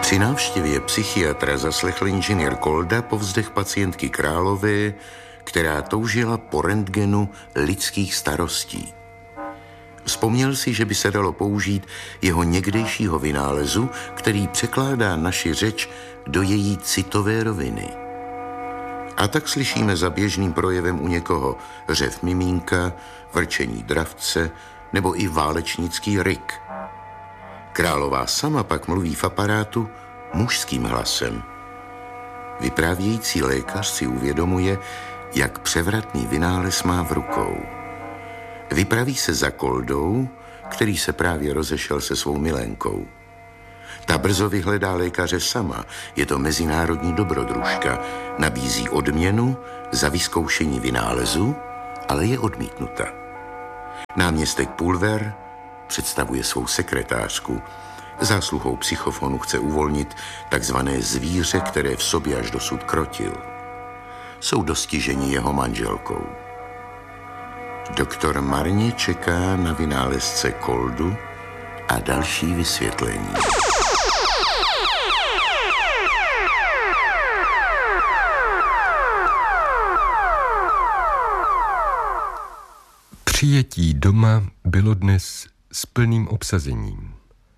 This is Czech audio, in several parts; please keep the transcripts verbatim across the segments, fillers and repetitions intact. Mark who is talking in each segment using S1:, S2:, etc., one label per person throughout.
S1: Při návštěvě psychiatra zaslechl inženýr Kolda povzdech pacientky Králové, která toužila po rentgenu lidských starostí. Vzpomněl si, že by se dalo použít jeho někdejšího vynálezu, který překládá naši řeč do její citové roviny. A tak slyšíme za běžným projevem u někoho řev mimínka, vrčení dravce nebo i válečnický ryk. Králová sama pak mluví v aparátu mužským hlasem. Vyprávějící lékař si uvědomuje, jak převratný vynález má v rukou. Vypraví se za Koldou, který se právě rozešel se svou milenkou. Ta brzo vyhledá lékaře sama, je to mezinárodní dobrodružka, nabízí odměnu za vyzkoušení vynálezu, ale je odmítnuta. Náměstek Pulver představuje svou sekretářku. Zásluhou psychofonu chce uvolnit takzvané zvíře, které v sobě až dosud krotil. Jsou dostiženi jeho manželkou. Doktor marně čeká na vynálezce Koldu a další vysvětlení.
S2: Přijetí doma bylo dnes s plným obsazením.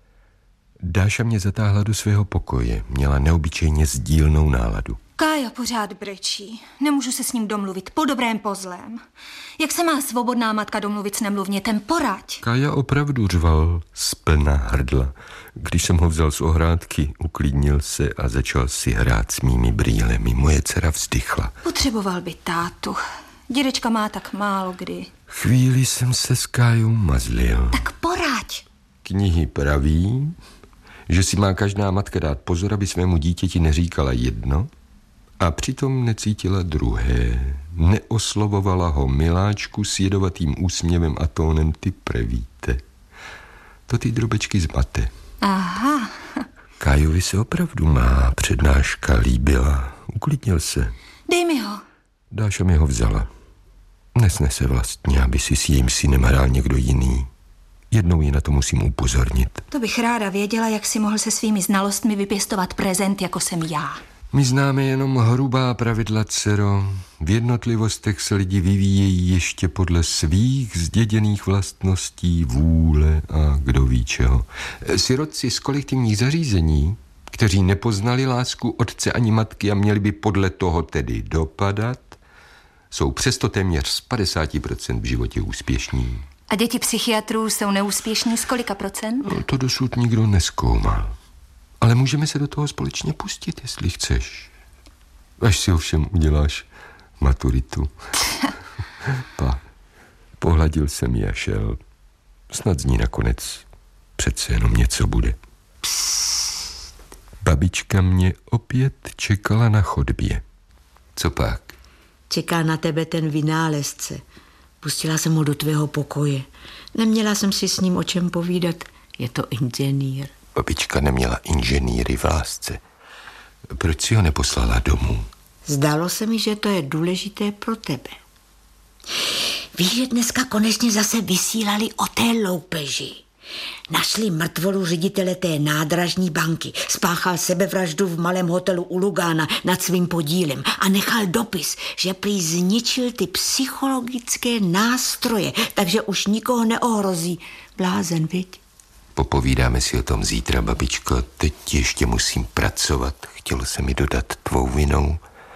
S2: Dáša mě zatáhla do svého pokoje, měla neobyčejně sdílnou náladu.
S3: Kája pořád brečí, nemůžu se s ním domluvit, po dobrém po zlém. Jak se má svobodná matka domluvit s nemluvnětem, poraď.
S2: Kája opravdu řval z plna hrdla. Když jsem ho vzal z ohrádky, uklidnil se a začal si hrát s mými brýlemi. Moje dcera vzdychla.
S3: Potřeboval by tátu. Dědečka má tak málo kdy.
S2: Chvíli jsem se s Kájou mazlil.
S3: Tak poraď.
S2: Knihy praví, že si má každá matka dát pozor, aby svému dítěti neříkala jedno a přitom necítila druhé. Neoslovovala ho miláčku s jedovatým úsměvem a tónem ty prevíte. To ty drobečky zmate.
S3: Aha.
S2: Kájovi se opravdu má přednáška líbila. Uklidnil se.
S3: Dej mi ho.
S2: Dáša mi ho vzala. Nesnese vlastně, aby si s jejím synem hrál někdo jiný. Jednou ji na to musím upozornit.
S3: To bych ráda věděla, jak si mohl se svými znalostmi vypěstovat prezent, jako jsem já.
S2: My známe jenom hrubá pravidla, dcero. V jednotlivostech se lidi vyvíjejí ještě podle svých zděděných vlastností, vůle a kdo ví čeho. Sirotci z kolektivních zařízení, kteří nepoznali lásku otce ani matky a měli by podle toho tedy dopadat, jsou přesto téměř z padesáti procent v životě úspěšní.
S3: A děti psychiatrů jsou neúspěšní z kolika procent?
S2: No, to dosud nikdo nezkoumal. Ale můžeme se do toho společně pustit, jestli chceš. Až si ovšem uděláš maturitu. Pa, pohladil jsem ji a šel. Snad z ní nakonec přece jenom něco bude. Psst. Babička mě opět čekala na chodbě. Co pak?
S4: Čeká na tebe ten vynálezce. Pustila jsem ho do tvého pokoje. Neměla jsem si s ním o čem povídat. Je to inženýr.
S2: Babička neměla inženýry v lásce. Proč si ho neposlala domů?
S4: Zdálo se mi, že to je důležité pro tebe. Víš, že dneska konečně zase vysílali o té loupeži. Našli mrtvolu ředitele té nádražní banky. Spáchal sebevraždu v malém hotelu u Lugána nad svým podílem a nechal dopis, že prý zničil ty psychologické nástroje, takže už nikoho neohrozí. Blázen, viď?
S2: Popovídáme si o tom zítra, babičko. Teď ještě musím pracovat. Chtělo se mi dodat tvou vinou.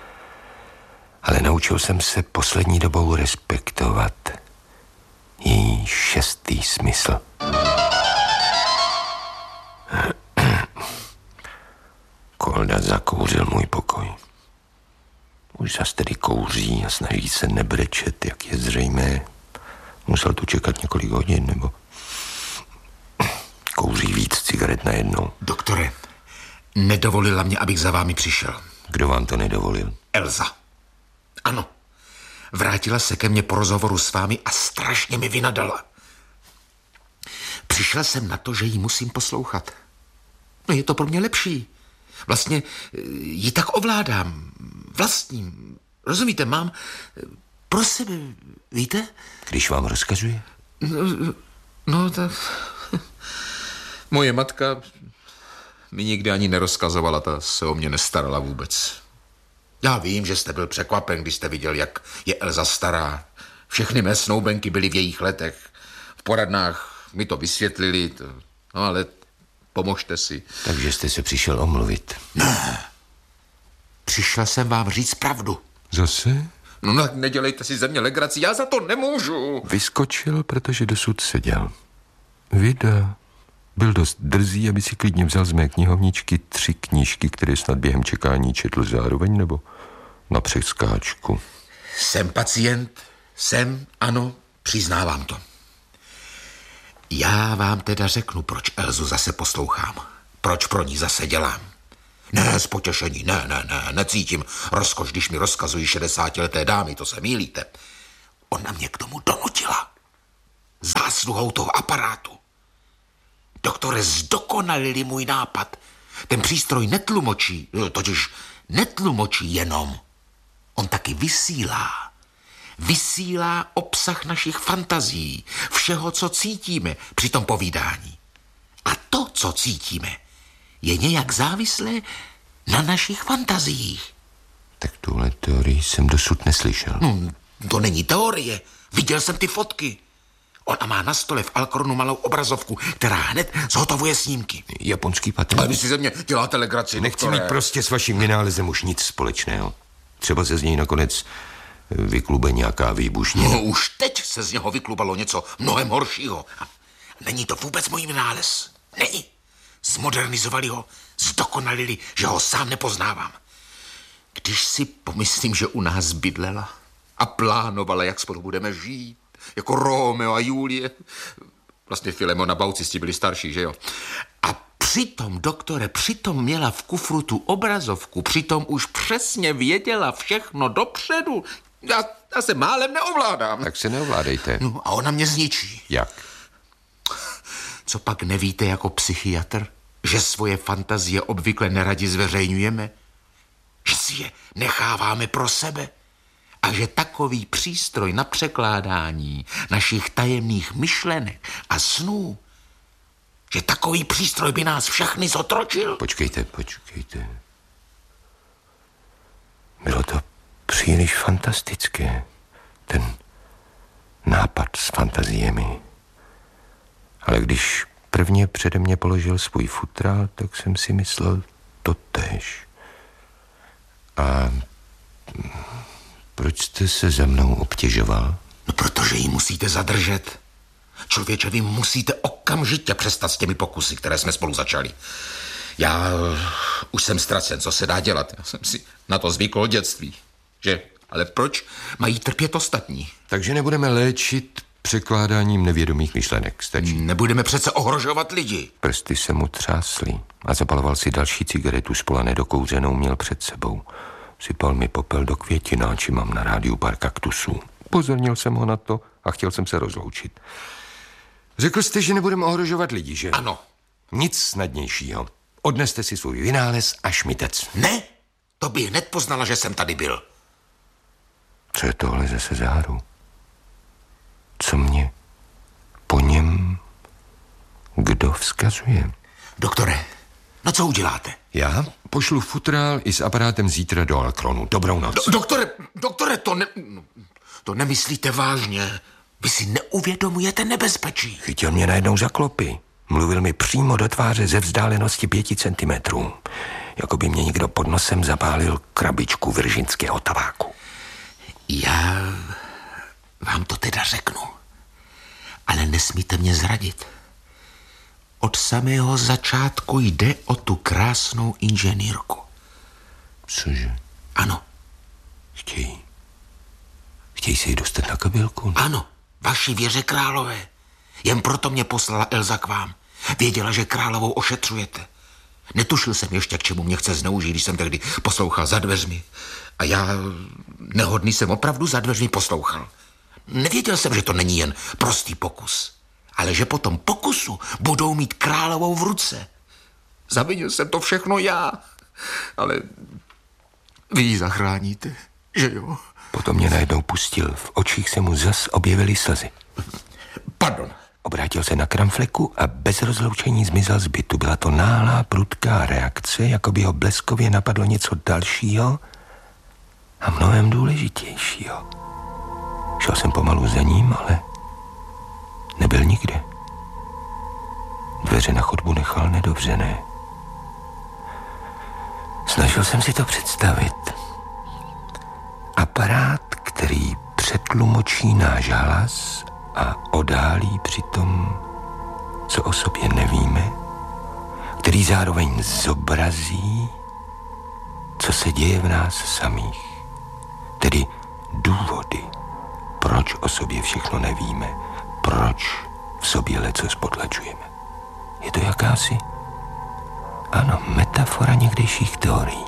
S2: Ale naučil jsem se poslední dobou respektovat její šestý smysl. Kolda zakouřil můj pokoj. Už zas tedy kouří a snaží se nebrečet, jak je zřejmé. Musel tu čekat několik hodin, nebo kouří víc cigaret najednou.
S5: Doktore, nedovolila mě, abych za vámi přišel.
S2: Kdo vám to nedovolil?
S5: Elza. Ano. Vrátila se ke mně po rozhovoru s vámi a strašně mi vynadala. Přišel jsem na to, že ji musím poslouchat. No je to pro mě lepší. Vlastně ji tak ovládám. Vlastním. Rozumíte, mám pro sebe, víte?
S2: Když vám rozkazuje?
S5: No, no tak... Moje matka mi nikdy ani nerozkazovala, ta se o mě nestarala vůbec. Já vím, že jste byl překvapen, když jste viděl, jak je Elza stará. Všechny mé snoubenky byly v jejich letech. V poradnách mi to vysvětlili, to, no ale pomožte si.
S1: Takže jste se přišel omluvit.
S5: Ne. Přišel jsem vám říct pravdu.
S2: Zase?
S5: No, no nedělejte si ze mě legraci, já za to nemůžu.
S2: Vyskočil, protože dosud seděl. Vida. Byl dost drzý, aby si klidně vzal z mé knihovničky tři knížky, které snad během čekání četl zároveň, nebo na přeskáčku.
S5: Jsem pacient, jsem, ano, přiznávám to. Já vám teda řeknu, proč Elzu zase poslouchám. Proč pro ní zase dělám. Ne, z potěšení, ne, ne, ne, necítím rozkoš, když mi rozkazují šedesátileté dámy, to se mýlíte. Ona mě k tomu donutila. Zásluhou toho aparátu. Doktore, zdokonalili můj nápad. Ten přístroj netlumočí, totiž netlumočí jenom. On taky vysílá. Vysílá obsah našich fantazií, všeho, co cítíme při tom povídání. A to, co cítíme, je nějak závislé na našich fantaziích.
S1: Tak tuhle teorii jsem dosud neslyšel.
S5: Hmm, to není teorie. Viděl jsem ty fotky. Ona má na stole v Alkronu malou obrazovku, která hned zhotovuje snímky.
S1: Japonský patent.
S5: Ale vy si ze mě děláte legraci,
S1: Nechci
S5: doktore.
S1: mít prostě s vaším vynálezem už nic společného. Třeba se z něj nakonec vyklube nějaká výbušnina.
S5: No, už teď se z něho vyklubalo něco mnohem horšího. A není to vůbec můj vynález. Není. Zmodernizovali ho, zdokonalili, že ho sám nepoznávám. Když si pomyslím, že u nás bydlela a plánovala, jak spolu budeme žít, jako Romeo a Julie. Vlastně Filemon a Baucisti byli starší, že jo? A přitom, doktore, přitom měla v kufru tu obrazovku, přitom už přesně věděla všechno dopředu. Já, já se málem neovládám.
S1: Tak se neovládejte.
S5: No a ona mě zničí.
S1: Jak?
S5: Co pak nevíte jako psychiatr? Že svoje fantazie obvykle neradi zveřejňujeme? Že si je necháváme pro sebe? A že takový přístroj na překládání našich tajemných myšlenek a snů, že takový přístroj by nás všechny zotročil?
S1: Počkejte, počkejte. Bylo to příliš fantastické, ten nápad s fantaziemi. Ale když prvně přede mě položil svůj futrál, tak jsem si myslel totéž. A proč jste se za mnou obtěžoval?
S5: No, protože ji musíte zadržet. Člověče, vy musíte okamžitě přestat s těmi pokusy, které jsme spolu začali. Já už jsem ztracen, co se dá dělat. Já jsem si na to zvykl od dětství. Že? Ale proč mají trpět ostatní?
S2: Takže nebudeme léčit překládáním nevědomých myšlenek, stačí.
S5: Nebudeme přece ohrožovat lidi.
S2: Prsty se mu třásly a zapaloval si další cigaretu spola nedokouřenou měl před sebou. Sypal mi popel do květináči, mám na rádiu pár kaktusů. Pozornil jsem ho na to a chtěl jsem se rozloučit. Řekl jste, že nebudeme ohrožovat lidi, že?
S5: Ano.
S2: Nic snadnějšího. Odneste si svůj vynález a šmitec.
S5: Ne, to by hned poznala, že jsem tady byl.
S2: Co je tohle zase za hru? Co mě po něm kdo vzkazuje?
S5: Doktore, no co uděláte?
S2: Já pošlu futrál i s aparátem zítra do Alkronu. Dobrou noc.
S5: Do, doktore, doktore, to, ne, to nemyslíte vážně. Vy si neuvědomujete nebezpečí.
S2: Chytil mě najednou za klopy. Mluvil mi přímo do tváře ze vzdálenosti pěti centimetrů. Jako by mě někdo pod nosem zapálil krabičku viržinského tabáku.
S5: Já vám to teda řeknu. Ale nesmíte mě zradit. Od samého začátku jde o tu krásnou inženýrku.
S2: Cože?
S5: Ano.
S2: Chtějí. Chtějí se jí dostat na kabelku?
S5: Ano, vaši Věře Králové. Jen proto mě poslala Elza k vám. Věděla, že Královou ošetřujete. Netušil jsem ještě, k čemu mě chce zneužít, když jsem tehdy poslouchal za dveřmi. A já, nehodný, jsem opravdu za dveřmi poslouchal. Nevěděl jsem, že to není jen prostý pokus, ale že po tom pokusu budou mít Královou v ruce. Zavinil jsem to všechno já, ale vy ji zachráníte, že jo?
S2: Potom mě najednou pustil. V očích se mu zas objevily slzy.
S5: Pardon,
S2: Obrátil se na kramfleku a bez rozloučení zmizel z bytu. Byla to náhlá, prudká reakce, jako by ho bleskově napadlo něco dalšího a mnohem důležitějšího. Šel jsem pomalu za ním, ale nebyl nikde. Dveře na chodbu nechal nedovřené. Snažil jsem si to představit. Aparát, který přetlumočí náš hlas a odálí přitom, co o sobě nevíme, který zároveň zobrazí, co se děje v nás samých, tedy důvody, proč o sobě všechno nevíme, proč v sobě lecos potlačujeme. Je to jakási, ano, metafora někdejších teorií.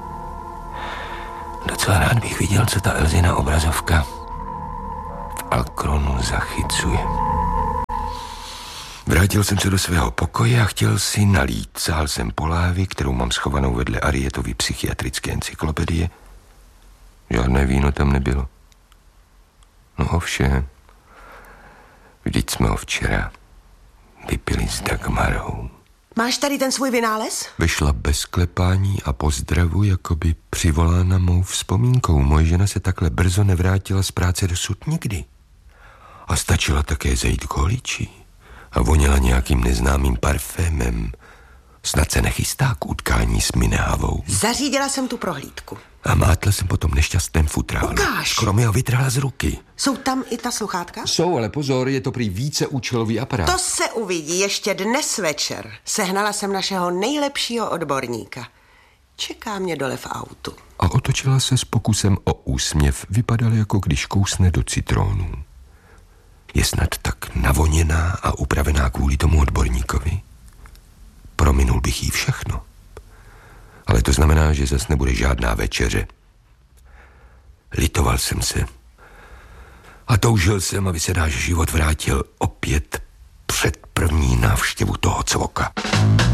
S2: Docela rád bych viděl, co ta Elzina obrazovka v Alkronu zachycuje. Vrátil jsem se do svého pokoje a chtěl si nalít. Sahal jsem po láhvi, kterou mám schovanou vedle Arietovy psychiatrické encyklopedie. Žádné víno tam nebylo. No ovšem, vždyť jsme ho včera vypili s Dagmarou.
S6: Máš tady ten svůj vynález?
S2: Vyšla bez klepání a pozdravu, jakoby přivolána mou vzpomínkou. Moje žena se takhle brzo nevrátila z práce dosud nikdy. A stačila také zajít k holiči a voněla nějakým neznámým parfémem. Snad se nechystá k utkání s Minehávou.
S6: Zařídila jsem tu prohlídku.
S2: A mátla jsem po tom nešťastném futrálu.
S6: Ukáž!
S2: Skoro mi ho vytrhla z ruky.
S6: Jsou tam i ta sluchátka?
S2: Jsou, ale pozor, je to prý víceúčelový aparát.
S6: To se uvidí ještě dnes večer. Sehnala jsem našeho nejlepšího odborníka. Čeká mě dole v autu.
S2: A otočila se s pokusem o úsměv. Vypadal, jako když kousne do citrónu. Je snad tak navoněná a upravená kvůli tomu odborníkovi? Prominul bych jí všechno. Ale to znamená, že zas nebude žádná večeře. Litoval jsem se. A toužil jsem, aby se náš život vrátil opět před první návštěvu toho cvoka.